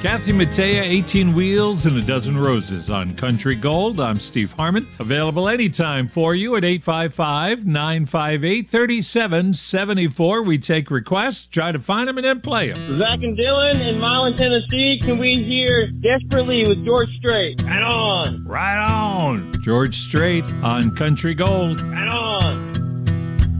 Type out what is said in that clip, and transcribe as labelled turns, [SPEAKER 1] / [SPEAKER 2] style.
[SPEAKER 1] Kathy Mattea, 18 Wheels and a Dozen Roses on Country Gold. I'm Steve Harmon. Available anytime for you at 855-958-3774. We take requests, try to find them, and then play them.
[SPEAKER 2] Zach and Dylan in Milan, Tennessee. Can we hear Desperately with George Strait? Right on.
[SPEAKER 1] Right on. George Strait on Country Gold.
[SPEAKER 2] Right on.